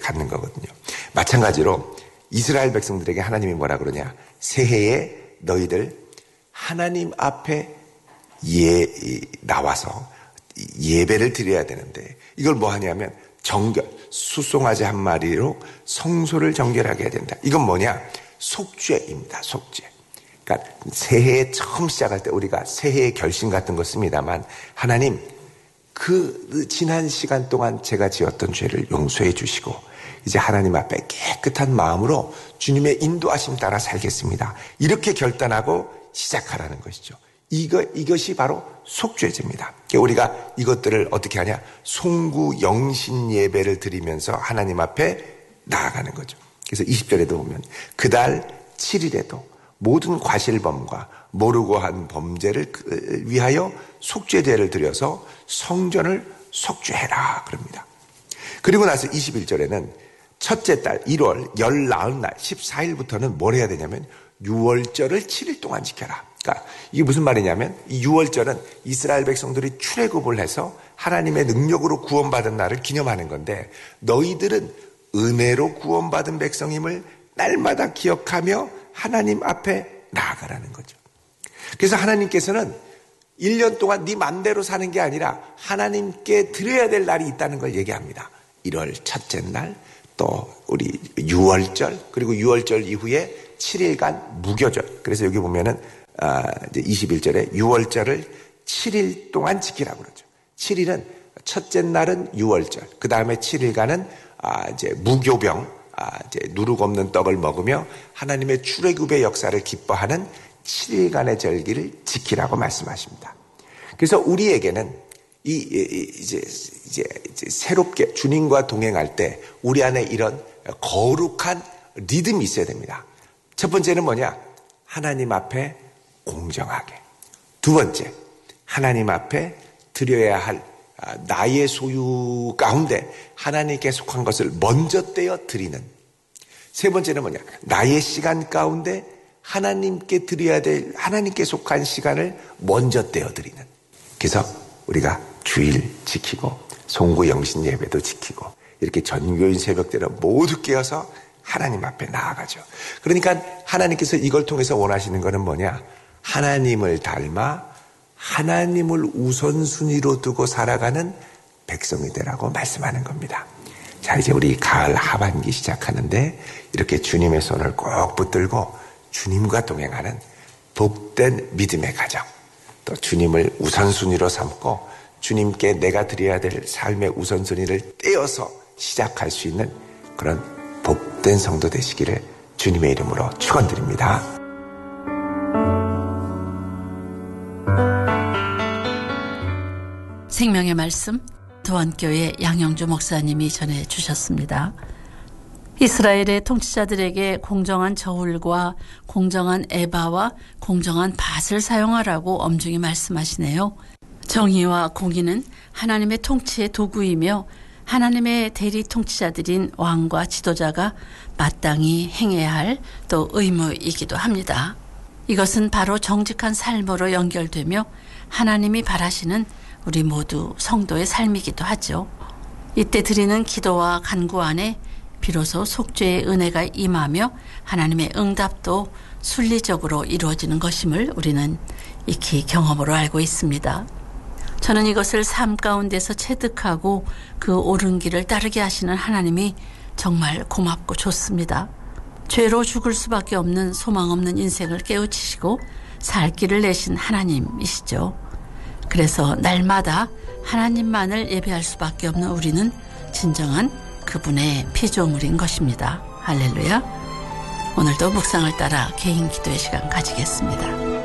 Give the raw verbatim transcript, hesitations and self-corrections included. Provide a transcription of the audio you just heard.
갖는 거거든요. 마찬가지로 이스라엘 백성들에게 하나님이 뭐라 그러냐. 새해에 너희들 하나님 앞에 예, 나와서 예배를 드려야 되는데 이걸 뭐 하냐면 정결, 수송아지 한 마리로 성소를 정결하게 해야 된다. 이건 뭐냐? 속죄입니다. 속죄. 그러니까 새해에 처음 시작할 때 우리가 새해의 결심 같은 거 씁니다만 하나님 그 지난 시간 동안 제가 지었던 죄를 용서해 주시고 이제 하나님 앞에 깨끗한 마음으로 주님의 인도하심 따라 살겠습니다. 이렇게 결단하고 시작하라는 것이죠. 이거, 이것이 바로 속죄제입니다. 우리가 이것들을 어떻게 하냐? 송구 영신 예배를 드리면서 하나님 앞에 나아가는 거죠. 그래서 이십 절에도 보면 그달 칠 일에도 모든 과실범과 모르고 한 범죄를 위하여 속죄제를 드려서 성전을 속죄해라 그럽니다. 그리고 나서 이십일 절에는 첫째 달 일월 열나흔 날 십사 일부터는 뭘 해야 되냐면 유월절을 칠 일 동안 지켜라. 그러니까 이게 무슨 말이냐면 이 유월절은 이스라엘 백성들이 출애굽을 해서 하나님의 능력으로 구원받은 날을 기념하는 건데 너희들은 은혜로 구원받은 백성임을 날마다 기억하며 하나님 앞에 나아가라는 거죠. 그래서 하나님께서는 일 년 동안 네 맘대로 사는 게 아니라 하나님께 드려야 될 날이 있다는 걸 얘기합니다. 일월 첫째 날, 또 우리 유월절, 그리고 유월절 이후에 칠 일간 무교절. 그래서 여기 보면은 아, 이제 이십일 절에 유월절을 칠 일 동안 지키라고 그러죠. 칠 일은 첫째 날은 유월절, 그 다음에 칠 일간은 아, 이제 무교병, 아, 이제 누룩 없는 떡을 먹으며 하나님의 출애굽의 역사를 기뻐하는 칠 일간의 절기를 지키라고 말씀하십니다. 그래서 우리에게는 이, 이 이제, 이제 이제 새롭게 주님과 동행할 때 우리 안에 이런 거룩한 리듬이 있어야 됩니다. 첫 번째는 뭐냐? 하나님 앞에 공정하게. 두 번째, 하나님 앞에 드려야 할 나의 소유 가운데 하나님께 속한 것을 먼저 떼어 드리는. 세 번째는 뭐냐? 나의 시간 가운데 하나님께 드려야 될 하나님께 속한 시간을 먼저 떼어 드리는. 그래서 우리가 주일 지키고 송구 영신 예배도 지키고 이렇게 전교인 새벽때는 모두 깨어서 하나님 앞에 나아가죠. 그러니까 하나님께서 이걸 통해서 원하시는 것은 뭐냐? 하나님을 닮아 하나님을 우선순위로 두고 살아가는 백성이 되라고 말씀하는 겁니다. 자, 이제 우리 가을 하반기 시작하는데 이렇게 주님의 손을 꼭 붙들고 주님과 동행하는 복된 믿음의 가정, 또 주님을 우선순위로 삼고 주님께 내가 드려야 될 삶의 우선순위를 떼어서 시작할 수 있는 그런 복된 성도 되시기를 주님의 이름으로 축원드립니다. 생명의 말씀 도안교회 양영주 목사님이 전해주셨습니다. 이스라엘의 통치자들에게 공정한 저울과 공정한 에바와 공정한 밭을 사용하라고 엄중히 말씀하시네요. 정의와 공의는 하나님의 통치의 도구이며 하나님의 대리 통치자들인 왕과 지도자가 마땅히 행해야 할 또 의무이기도 합니다. 이것은 바로 정직한 삶으로 연결되며 하나님이 바라시는 우리 모두 성도의 삶이기도 하죠. 이때 드리는 기도와 간구 안에 비로소 속죄의 은혜가 임하며 하나님의 응답도 순리적으로 이루어지는 것임을 우리는 익히 경험으로 알고 있습니다. 저는 이것을 삶 가운데서 체득하고 그 옳은 길을 따르게 하시는 하나님이 정말 고맙고 좋습니다. 죄로 죽을 수밖에 없는 소망 없는 인생을 깨우치시고 살 길을 내신 하나님이시죠. 그래서 날마다 하나님만을 예배할 수밖에 없는 우리는 진정한 그분의 피조물인 것입니다. 할렐루야. 오늘도 묵상을 따라 개인 기도의 시간 가지겠습니다.